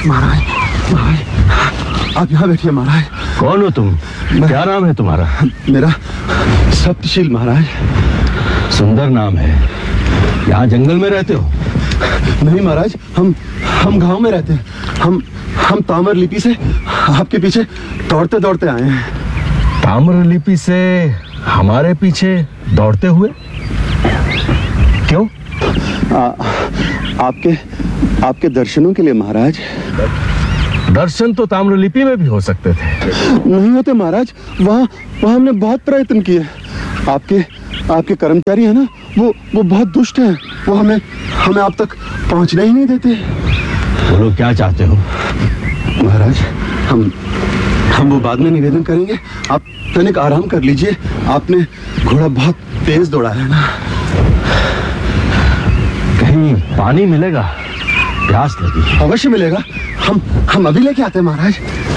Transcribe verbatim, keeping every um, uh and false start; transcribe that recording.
महाराज, महाराज, आप यहाँ बैठिए महाराज। कौन हो तुम? क्या नाम है तुम्हारा? मेरा सप्तशील महाराज। सुंदर नाम है। यहाँ जंगल में रहते हो? नहीं महाराज, हम हम गांव में रहते हैं। हम हम ताम्रलिपि से आपके पीछे दौड़ते दौड़ते आए हैं। ताम्रलिपि से हमारे पीछे दौड़ते हुए? क्यों? आ, आपके आपके दर्शनों के लिए महाराज। दर्शन तो ताम्रलिपि में भी हो सकते थे। नहीं होते महाराज, वहाँ वहाँ हमने बहुत प्रयत्न किए। आपके आपके कर्मचारी है ना, वो वो बहुत दुष्ट हैं। वो हमें हमें आप तक पहुँचने ही नहीं देते। बोलो क्या चाहते हो? महाराज, हम हम वो बाद में निवेदन करेंगे। आप तनिक आराम कर लीजिए। आपने घोड़ा बहुत तेज दौड़ा है ना। कहीं पानी मिलेगा? प्यास लगी। अवश्य मिलेगा। हम हम अभी लेके आते हैं महाराज।